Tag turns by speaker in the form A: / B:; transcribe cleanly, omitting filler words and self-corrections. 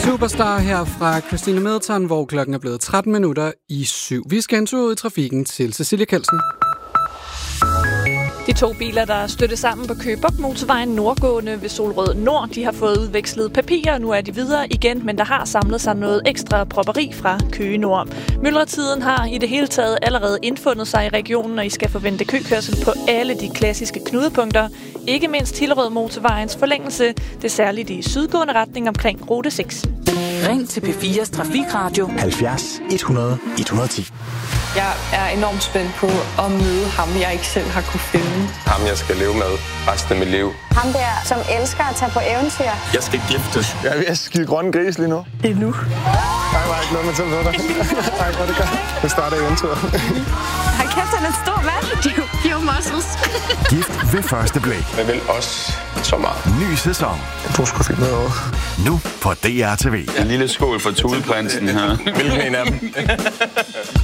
A: Superstar her fra Christine Middleton, hvor klokken er blevet 7:13. Vi skal en tur ud i trafikken til Cecilie Kelsen.
B: De to biler, der stødte sammen på Køge Bugt Motorvejen nordgående ved Solrød Nord, de har fået udvekslet papirer, og nu er de videre igen, men der har samlet sig noget ekstra propperi fra Køge Nord. Myldretiden har i det hele taget allerede indfundet sig i regionen, og I skal forvente køkørsel på alle de klassiske knudepunkter. Ikke mindst Hillerød Motorvejens forlængelse, det er særligt i sydgående retning omkring rute 6.
C: Ring til P4's Trafikradio
D: 70 100 110.
E: Jeg er enormt spændt på at møde ham, jeg ikke selv har kunne finde.
F: Ham, jeg skal leve med resten af mit liv.
G: Ham der, som elsker at tage på eventyr.
D: Jeg skal giftes.
H: Jeg er ved at skide grønne gris lige nu.
E: Det er nu.
H: Nej, var ikke noget med til dig. Nej, hvor det gør. Det starter eventyret.
G: Hold kæft, han er en stor mand. Pure muscles.
D: Gift ved første blik.
F: Jeg vil også så meget.
D: Ny sæson.
H: Du skulle finde noget over.
D: Nu på DR TV.
I: En lille skål for Tudeprinsen her.
F: Hvilken en af dem?